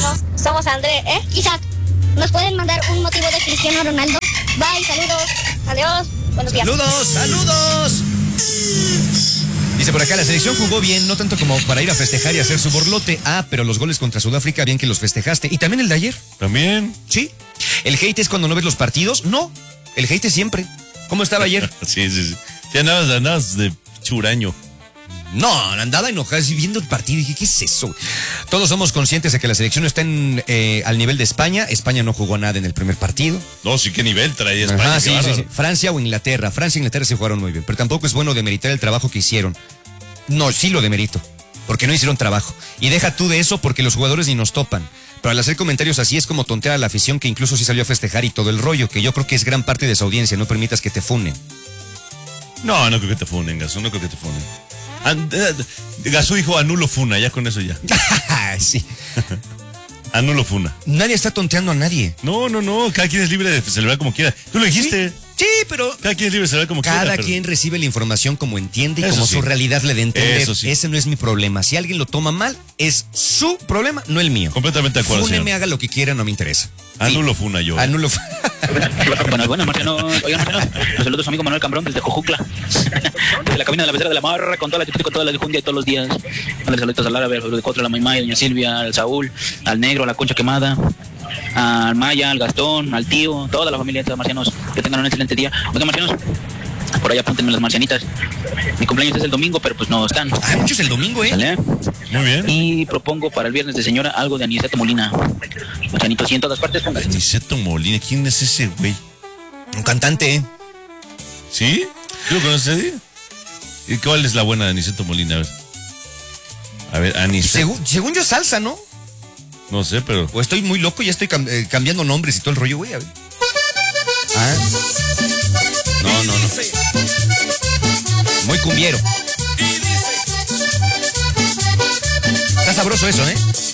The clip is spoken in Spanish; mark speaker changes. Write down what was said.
Speaker 1: somos André, Isaac, ¿nos pueden mandar un motivo de Cristiano Ronaldo? Bye, saludos, adiós, buenos días.
Speaker 2: ¡Saludos! Dice por acá, la selección jugó bien, no tanto como para ir a festejar y hacer su borlote. Pero los goles contra Sudáfrica, bien que los festejaste. Y también el de ayer.
Speaker 3: ¿También?
Speaker 2: Sí. ¿El hate es cuando no ves los partidos? No, el hate es siempre. ¿Cómo estaba ayer?
Speaker 3: Sí. Ya andabas de churaño.
Speaker 2: No, andaba enojado viendo el partido y dije, ¿qué es eso? Todos somos conscientes de que la selección está al nivel de España. España no jugó nada en el primer partido.
Speaker 3: No, sí, ¿qué nivel trae España?
Speaker 2: Sí. Francia o Inglaterra. Francia e Inglaterra se jugaron muy bien, pero tampoco es bueno demeritar el trabajo que hicieron. No, sí lo demerito, porque no hicieron trabajo. Y deja tú de eso porque los jugadores ni nos topan. Pero al hacer comentarios así es como tontear a la afición que incluso sí salió a festejar y todo el rollo, que yo creo que es gran parte de su audiencia. No permitas que te funen.
Speaker 3: No creo que te funen, Gasú, no creo que te funen. Gasú dijo anulo funa, ya con eso ya.
Speaker 2: Sí.
Speaker 3: Anulo funa.
Speaker 2: Nadie está tonteando a nadie.
Speaker 3: No, cada quien es libre de celebrar como quiera. Tú lo dijiste.
Speaker 2: Sí, pero
Speaker 3: cada quien es libre de celebrar como quiera.
Speaker 2: Cada quien recibe la información como entiende y
Speaker 3: eso
Speaker 2: como
Speaker 3: sí.
Speaker 2: Su realidad le dé a entender.
Speaker 3: Eso sí.
Speaker 2: Ese no es mi problema. Si alguien lo toma mal, es su problema, no el mío.
Speaker 3: Completamente de acuerdo,
Speaker 2: Fúneme, haga lo que quiera, no me interesa.
Speaker 3: Anulo funa yo.
Speaker 2: Anulo funa.
Speaker 4: Bueno, Marciano, oigan, Marciano, los saludos a su amigo Manuel Cambrón desde Jojucla, desde la cabina de la pecera de la Marra, con toda la actitud, con toda la enjundia y todos los días. Dale saludos al árabe, al de Cuatro, a la Maymay, a doña Silvia, al Saúl, al Negro, a la Concha Quemada, al Maya, al Gastón, al tío, toda la familia de marcianos, que tengan un excelente día. Oigan, marcianos, por ahí apúntenme las marcianitas. Mi cumpleaños es el domingo, pero pues no están.
Speaker 2: Mucho es el domingo,
Speaker 4: ¿Sale?
Speaker 3: Muy bien.
Speaker 4: Y propongo para el viernes de señora algo de Aniceto Molina. Marcianito, sí, en todas partes, póngase.
Speaker 3: Aniceto Molina, ¿quién es ese güey?
Speaker 2: Un cantante,
Speaker 3: ¿Sí? ¿Tú lo conoces? ¿Y cuál es la buena de Aniceto Molina? A ver, Aniceto.
Speaker 2: Según yo, salsa, ¿no?
Speaker 3: No sé, pero...
Speaker 2: O estoy muy loco y ya estoy cambiando nombres y todo el rollo, güey. A ver. No. Muy cumbiero. Está sabroso eso, ¿eh?